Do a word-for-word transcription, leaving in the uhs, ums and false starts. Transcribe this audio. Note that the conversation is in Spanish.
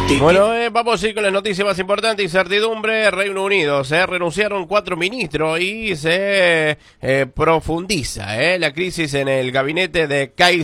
Bueno, eh, vamos a ir con las noticias más importantes. Incertidumbre, Reino Unido. Se renunciaron cuatro ministros y se eh, profundiza eh, la crisis en el gabinete de Keir